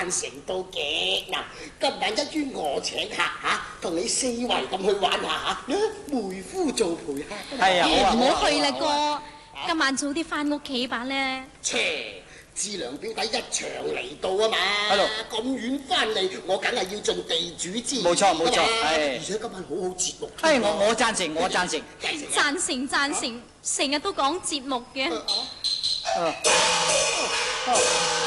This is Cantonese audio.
贊成到嘅。嗱，今晚一於我請客嚇，同你四圍咁去玩下嚇，妹夫做陪客。 係啊，好啊， 唔好去啦哥，今晚早啲翻屋企吧咧。 切！志良表弟一場嚟到啊嘛， 喺度咁遠翻嚟，我梗係要盡地主之誼。 冇錯冇錯， 而且今晚好好節目。 我贊成，我贊成。 贊成，成日都講節目嘅。